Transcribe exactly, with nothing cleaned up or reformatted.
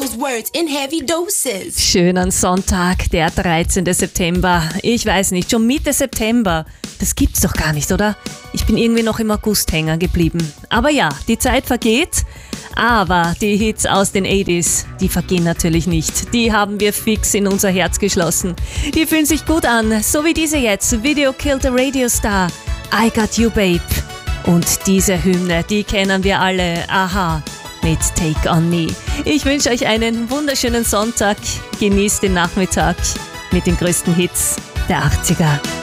those words in heavy doses. Schönen Sonntag, der dreizehnten September. Ich weiß nicht, schon Mitte September. Das gibt's doch gar nicht, oder? Ich bin irgendwie noch im August hängen geblieben. Aber ja, die Zeit vergeht. Aber die Hits aus den achtziger, die vergehen natürlich nicht. Die haben wir fix in unser Herz geschlossen. Die fühlen sich gut an, so wie diese jetzt. Video Killed the Radio Star, I Got You Babe. Und diese Hymne, die kennen wir alle. Aha, mit Take On Me. Ich wünsche euch einen wunderschönen Sonntag. Genießt den Nachmittag mit den größten Hits der achtziger.